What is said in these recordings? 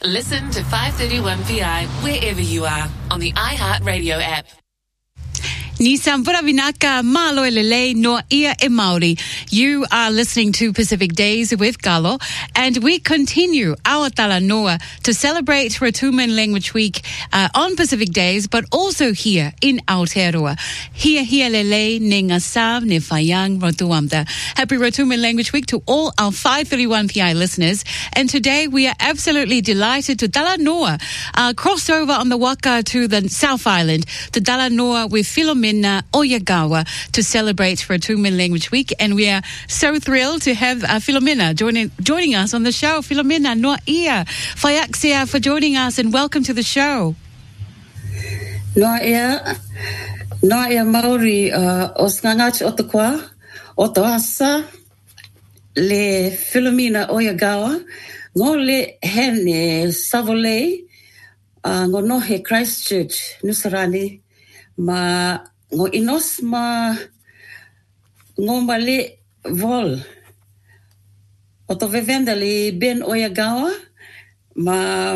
Listen to 531PI wherever you are on the iHeartRadio app. Ni Sambura Vinaka Malo Elele no Ia e Maori. You are listening to Pacific Days with Galo, and we continue our Talanoa to celebrate Rotuman Language Week on Pacific Days, but also here in Aotearoa. Hia lele ne ngasa ne whaiang rotuamta. Happy Rotuman Language Week to all our 531PI listeners. And today we are absolutely delighted to Talanoa, crossover on the waka to the South Island, to Talanoa with Philomena Oyagawa to celebrate Rotuman Language Week, and we are so thrilled to have Philomena joining us on the show. Philomena, noa ia, whaiaxia for joining us, and welcome to the show. Noa ia Maori, o Ngangati o Tokoa, o Toasa, le Philomena Oyagawa, ngō le hene Savolei, ngō nohe Christchurch, Nusarani, ma ngō inos ma ngō male vol. O to vevenda le Ben Oyagawa, ma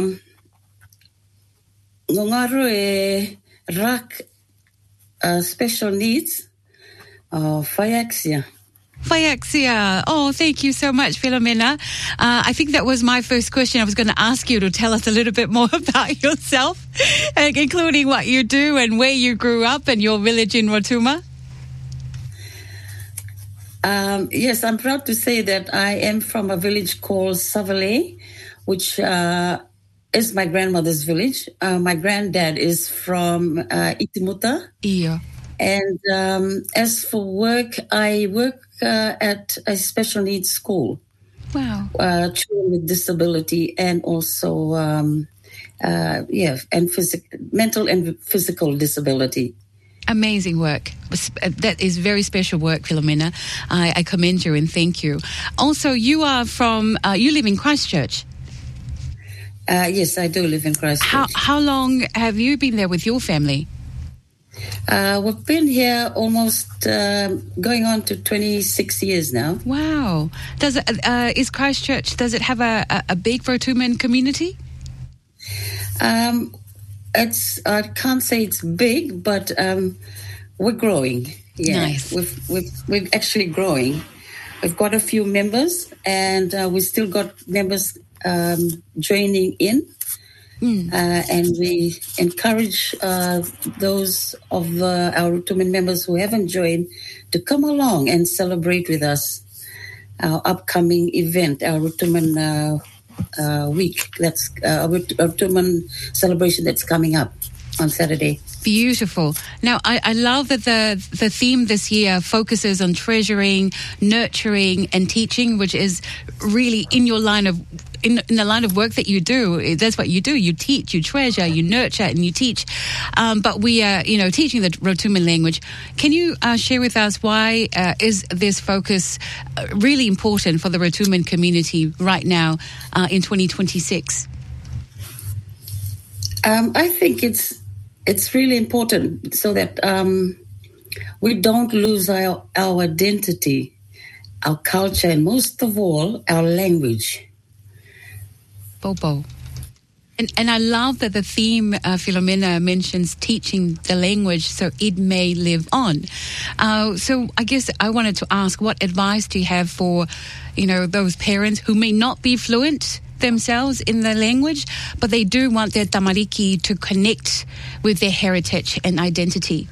ngō ngaru e rak special needs, whaiaxia. Whaiaxia. Oh, thank you so much, Philomena. I think that was my first question. I was going to ask you to tell us a little bit more about yourself, including what you do and where you grew up and your village in Rotuma. Yes, I'm proud to say that I am from a village called Savolei, which is my grandmother's village. My granddad is from Itimuta. Yeah. And as for work, I work at a special needs school. Wow. Children with disability and also, mental and physical disability. Amazing work. That is very special work, Philomena. I commend you and thank you. Also, you are from, you live in Christchurch. Yes, I do live in Christchurch. How long have you been there with your family? We've been here almost going on to 26 years now. Wow. Is Christchurch, does it have a big Rotuman community? I can't say it's big, but we're growing. Yeah. Nice. We're actually growing. We've got a few members, and we still got members joining in. And we encourage those of our Rotuman members who haven't joined to come along and celebrate with us our upcoming event, our Rotuman week. That's our Rotuman celebration that's coming up on Saturday. Beautiful. Now, I love that the theme this year focuses on treasuring, nurturing, and teaching, which is really in your line of in the line of work that you do. That's what you do. You teach, you treasure, you nurture, and you teach. But we are, teaching the Rotuman language. Can you share with us why is this focus really important for the Rotuman community right now in 2026? I think it's really important so that we don't lose our identity, our culture, and most of all, our language. Bobo. And I love that the theme, Philomena, mentions teaching the language so it may live on. So I guess I wanted to ask, what advice do you have for, those parents who may not be fluent themselves in the language, but they do want their tamariki to connect with their heritage and identity?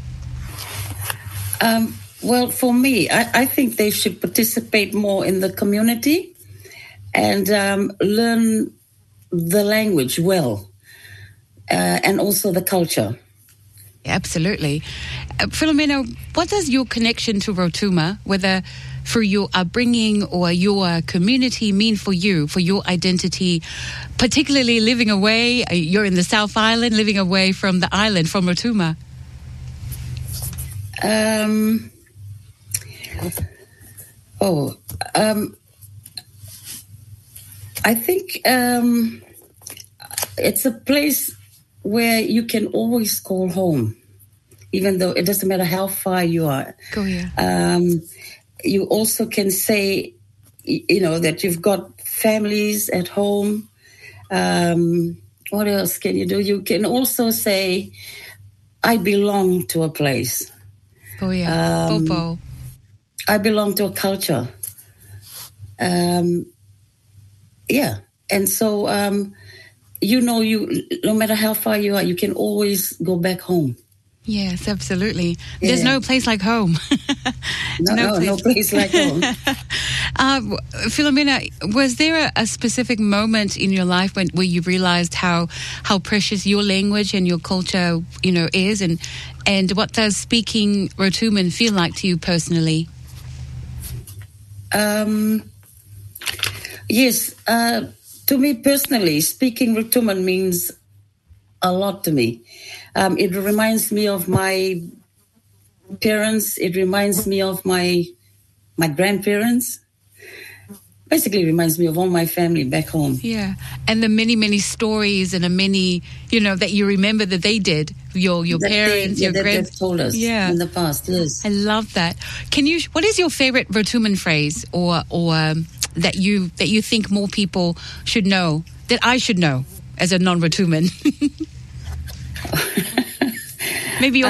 Well, for me, I think they should participate more in the community and learn the language well, and also the culture. Absolutely. Philomena, what does your connection to Rotuma, whether through your upbringing or your community, mean for you, for your identity, particularly living away? You're in the South Island, living away from the island, from Rotuma. I think it's a place where you can always call home, even though it doesn't matter how far you are. Go here. You also can say, that you've got families at home, What else can you do? You can also say, I belong to a place. Oh, yeah. Popo. I belong to a culture. Yeah. And so, no matter how far you are, you can always go back home. Yes, absolutely. Yeah. There's no place like home. No place like home. Philomena, was there a specific moment in your life where you realized how precious your language and your culture, is, and what does speaking Rotuman feel like to you personally? Yes, to me personally, speaking Rotuman means a lot to me. It reminds me of my parents. It reminds me of my grandparents. Basically, reminds me of all my family back home. Yeah, and the many, many stories and the many, that you remember that they did. Your parents, your they've told us in the past. Yes, I love that. What is your favorite Rotuman phrase, or that you think more people should know, that I should know as a non-Rotuman? Maybe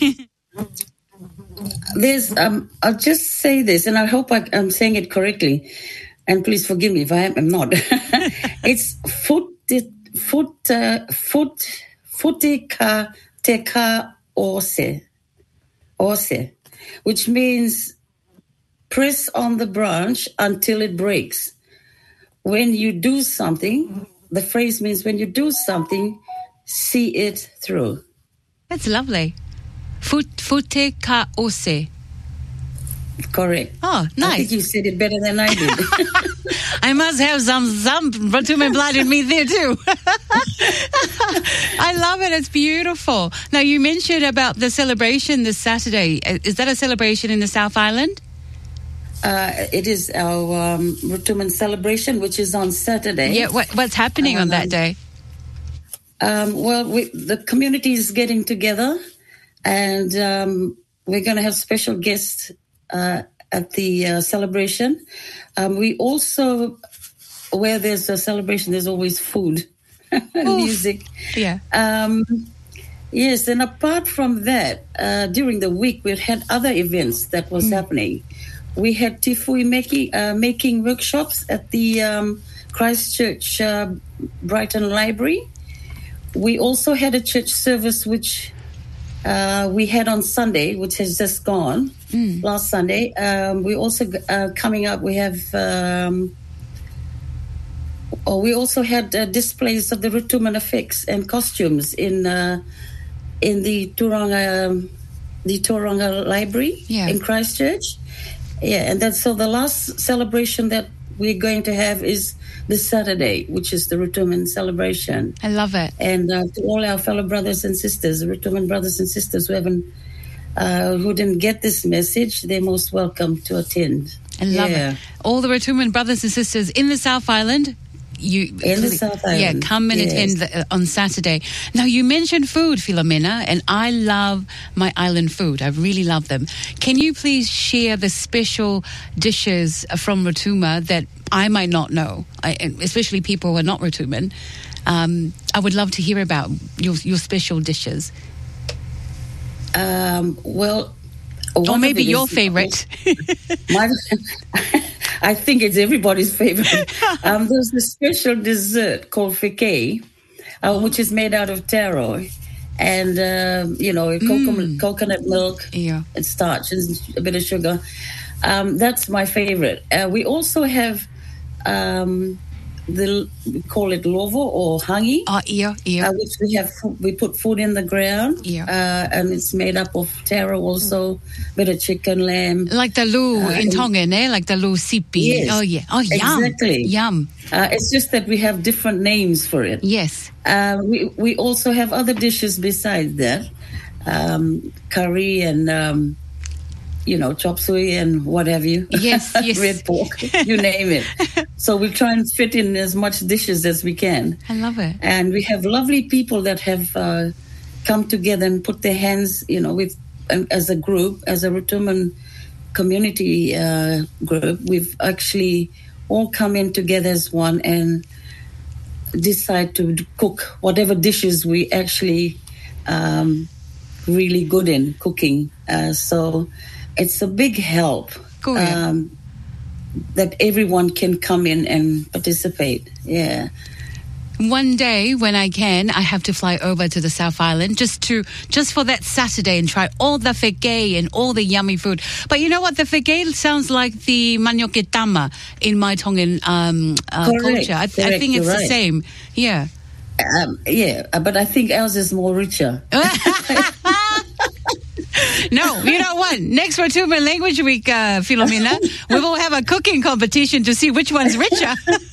there's I'll just say this, and I hope I'm saying it correctly, and please forgive me if I am not. It's futika teka ose, which means press on the branch until it breaks. When you do something, the phrase means when you do something, see it through. That's lovely. Fute ka ose. Correct. Oh, nice. I think you said it better than I did. I must have some Rotuman blood in me there too. I love it. It's beautiful. Now, you mentioned about the celebration this Saturday. Is that a celebration in the South Island? It is our Rotuman celebration, which is on Saturday. Yeah, what's happening on that day? The community is getting together, and we're going to have special guests at the celebration. We also, where there's a celebration, there's always food and music. Yeah. Yes, and apart from that, during the week, we've had other events that was happening. We had tifui making workshops at the Christchurch Brighton Library. We also had a church service which we had on Sunday, which has just gone last Sunday. We also coming up. We have. We also had displays of the Rotuman effects and costumes in the Tauranga Library in Christchurch. Yeah, and that's so the last celebration that we're going to have is this Saturday, which is the Rotuman celebration. I love it. And to all our fellow brothers and sisters, Rotuman brothers and sisters who didn't get this message, they're most welcome to attend. I love it. All the Rotuman brothers and sisters in the South Island. The South Island. Yeah, come and attend on Saturday. Now, you mentioned food, Philomena, and I love my island food. I really love them. Can you please share the special dishes from Rotuma that I might not know, especially people who are not Rotuman? I would love to hear about your special dishes. Or maybe your favorite. I think it's everybody's favorite. There's a special dessert called fekei, which is made out of taro and, coconut milk and starch and a bit of sugar. That's my favorite. We also have we call it lovo or hangi, which we put food in the ground, and it's made up of taro also, bit of chicken, lamb, like the lu in Tongan, like the lu sipi. Yes. Oh yeah, oh yum, exactly, yum. It's just that we have different names for it. Yes, we also have other dishes besides that, curry and. Chop suey and what have you. Yes. Red pork, you name it. So we try and fit in as much dishes as we can. I love it. And we have lovely people that have come together and put their hands, as a group, as a Rotuman community group. We've actually all come in together as one and decide to cook whatever dishes we actually really good in cooking. So it's a big help that everyone can come in and participate. Yeah. One day when I can, I have to fly over to the South Island just for that Saturday and try all the whekei and all the yummy food. But you know what? The whekei sounds like the manioketama in my Tongan culture. I think it's the same. Yeah. But I think ours is more richer. No, you know what? Next Rotuma Language Week, Philomena, we will have a cooking competition to see which one's richer.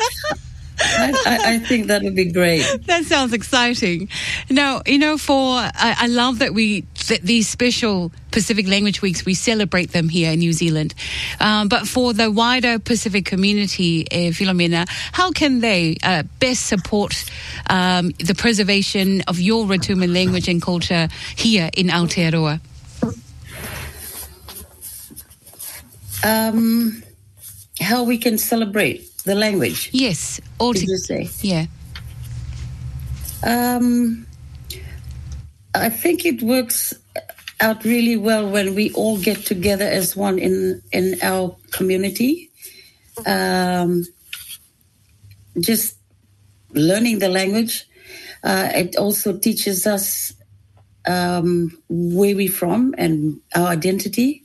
I think that would be great. That sounds exciting. Now, you know, I love that these special Pacific Language Weeks, we celebrate them here in New Zealand. But for the wider Pacific community, Philomena, how can they best support the preservation of your Rotuma language and culture here in Aotearoa? How we can celebrate the language? Yes. Did you say? Yeah. I think it works out really well when we all get together as one in our community. Just learning the language. It also teaches us where we're from and our identity.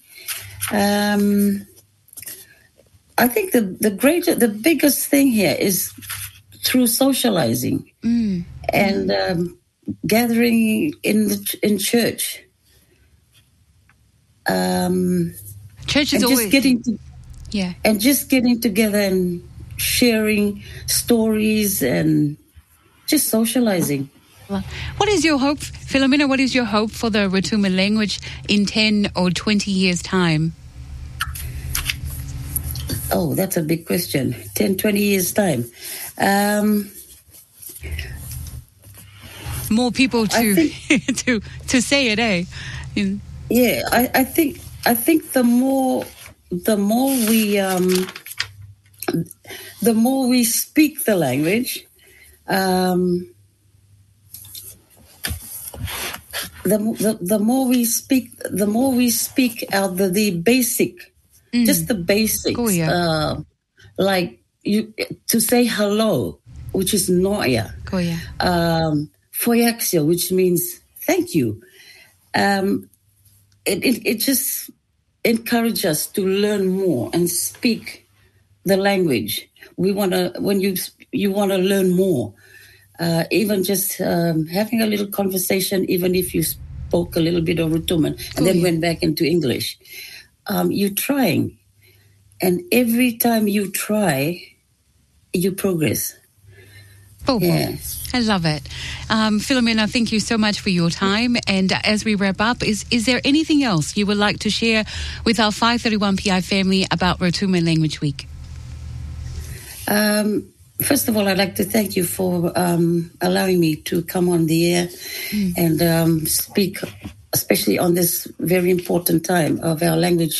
I think the biggest thing here is through socializing and gathering in church. Church is always just getting together and sharing stories and just socializing. What is your hope, Philomena? What is your hope for the Rotuma language in 10 or 20 years' time? Oh, that's a big question. 10, 20 years' time. More people to say it, eh? Yeah, I think the more we speak the language, the more we speak out the basic. Just the basics, like to say hello, which is noia. Foyaxio, which means thank you. It just encourages us to learn more and speak the language. We want to you want to learn more. Even just having a little conversation, even if you spoke a little bit of Rotuman and then went back into English. You're trying, and every time you try, you progress. Yeah. I love it. Philomena, thank you so much for your time. And as we wrap up, is there anything else you would like to share with our 531PI family about Rotuma Language Week? First of all, I'd like to thank you for allowing me to come on the air and speak, especially on this very important time of our language